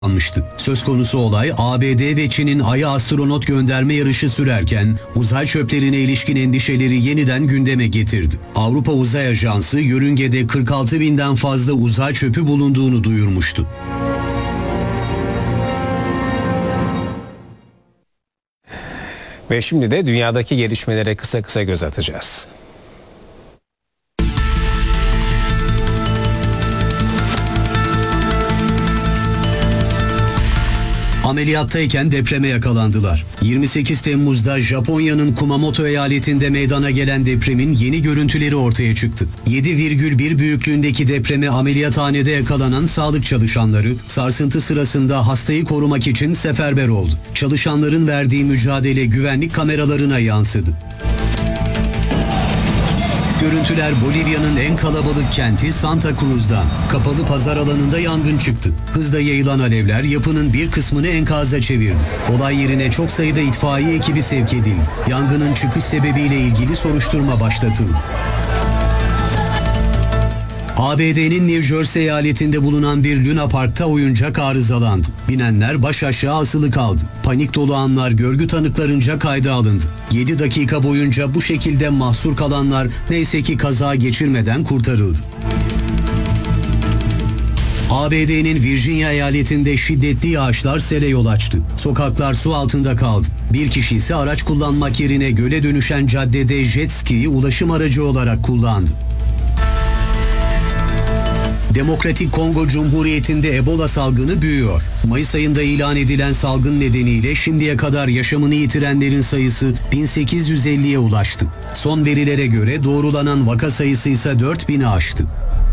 almıştı. Söz konusu olay ABD ve Çin'in Ay'a astronot gönderme yarışı sürerken uzay çöplerine ilişkin endişeleri yeniden gündeme getirdi. Avrupa Uzay Ajansı yörüngede 46 binden fazla uzay çöpü bulunduğunu duyurmuştu. Ve şimdi de dünyadaki gelişmelere kısa kısa göz atacağız. Ameliyattayken depreme yakalandılar. 28 Temmuz'da Japonya'nın Kumamoto eyaletinde meydana gelen depremin yeni görüntüleri ortaya çıktı. 7,1 büyüklüğündeki depreme ameliyathanede yakalanan sağlık çalışanları sarsıntı sırasında hastayı korumak için seferber oldu. Çalışanların verdiği mücadele güvenlik kameralarına yansıdı. Görüntüler Bolivya'nın en kalabalık kenti Santa Cruz'dan. Kapalı pazar alanında yangın çıktı. Hızla yayılan alevler yapının bir kısmını enkaza çevirdi. Olay yerine çok sayıda itfaiye ekibi sevk edildi. Yangının çıkış sebebiyle ilgili soruşturma başlatıldı. ABD'nin New Jersey eyaletinde bulunan bir Luna Park'ta oyuncak arızalandı. Binenler baş aşağı asılı kaldı. Panik dolu anlar görgü tanıklarınca kayda alındı. 7 dakika boyunca bu şekilde mahsur kalanlar neyse ki kaza geçirmeden kurtarıldı. ABD'nin Virginia eyaletinde şiddetli yağışlar sele yol açtı. Sokaklar su altında kaldı. Bir kişi ise araç kullanmak yerine göle dönüşen caddede jet ski'yi ulaşım aracı olarak kullandı. Demokratik Kongo Cumhuriyeti'nde Ebola salgını büyüyor. Mayıs ayında ilan edilen salgın nedeniyle şimdiye kadar yaşamını yitirenlerin sayısı 1850'ye ulaştı. Son verilere göre doğrulanan vaka sayısı ise 4000'i aştı.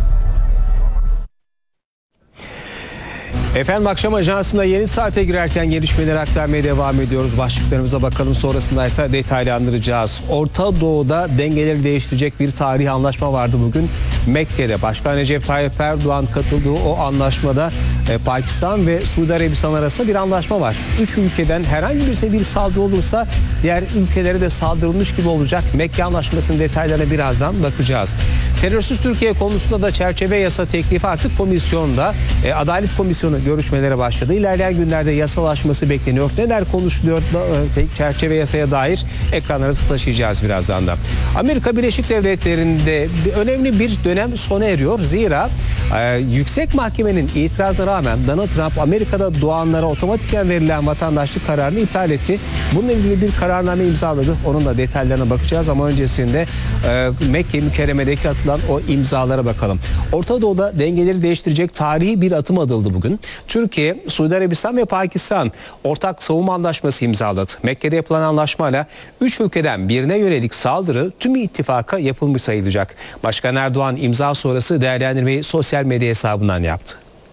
Efendim akşam ajansında yeni saate girerken gelişmeleri aktarmaya devam ediyoruz. Başlıklarımıza bakalım, sonrasında ise detaylandıracağız. Orta Doğu'da dengeleri değiştirecek bir tarihi anlaşma vardı bugün Mekke'de. Başkan Recep Tayyip Erdoğan katıldığı o anlaşmada Pakistan ve Suudi Arabistan arasında bir anlaşma var. 3 ülkeden herhangi bir saldırı olursa diğer ülkelere de saldırılmış gibi olacak. Mekke Anlaşması'nın detaylarına birazdan bakacağız. Terörsüz Türkiye konusunda da çerçeve yasa teklifi artık komisyonda. Adalet Komisyonu görüşmelere başladı. İlerleyen günlerde yasalaşması bekleniyor. Neler konuşuluyor çerçeve yasaya dair ekranlara taşıyacağız birazdan da. Amerika Birleşik Devletleri'nde önemli bir dönem sona eriyor. Zira yüksek mahkemenin itirazına rağmen Donald Trump Amerika'da doğanlara otomatikten verilen vatandaşlık kararını iptal etti. Bununla ilgili bir kararname imzaladı. Onun da detaylarına bakacağız ama öncesinde Mekke Mükerreme'deki atılan o imzalara bakalım. Orta Doğu'da dengeleri değiştirecek tarihi bir atım atıldı bugün. Türkiye, Suudi Arabistan ve Pakistan ortak savunma anlaşması imzaladı. Mekke'de yapılan anlaşmayla 3 ülkeden birine yönelik saldırı tüm ittifaka yapılmış sayılacak. Başkan Erdoğan imza sonrası değerlendirmeyi sosyal medya hesabından yaptı.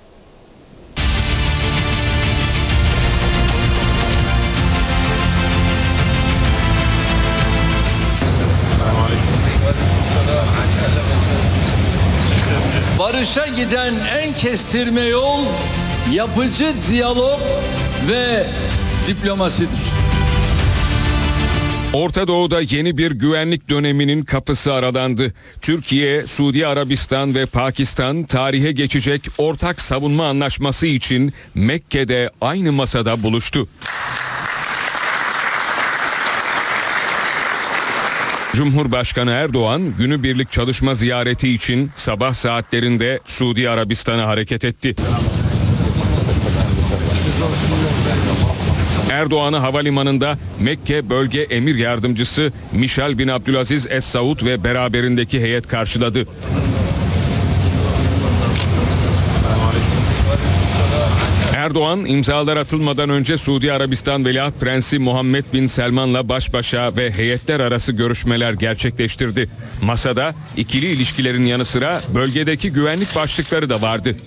Barışa giden en kestirme yol yapıcı diyalog ve diplomasidir. Orta Doğu'da yeni bir güvenlik döneminin kapısı aralandı. Türkiye, Suudi Arabistan ve Pakistan tarihe geçecek ortak savunma anlaşması için Mekke'de aynı masada buluştu. Cumhurbaşkanı Erdoğan günübirlik çalışma ziyareti için sabah saatlerinde Suudi Arabistan'a hareket etti. Erdoğan'ı havalimanında Mekke Bölge Emir Yardımcısı Michel bin Abdülaziz Es Saud ve beraberindeki heyet karşıladı. Erdoğan imzalar atılmadan önce Suudi Arabistan Veliaht Prensi Muhammed bin Selman'la baş başa ve heyetler arası görüşmeler gerçekleştirdi. Masada ikili ilişkilerin yanı sıra bölgedeki güvenlik başlıkları da vardı.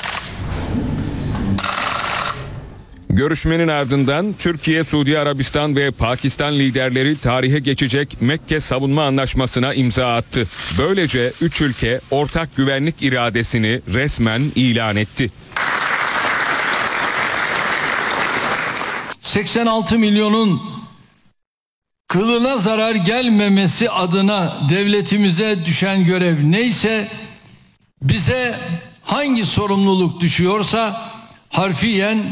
Görüşmenin ardından Türkiye, Suudi Arabistan ve Pakistan liderleri tarihe geçecek Mekke Savunma Anlaşması'na imza attı. Böylece 3 ülke ortak güvenlik iradesini resmen ilan etti. 86 milyonun kılına zarar gelmemesi adına devletimize düşen görev neyse, bize hangi sorumluluk düşüyorsa harfiyen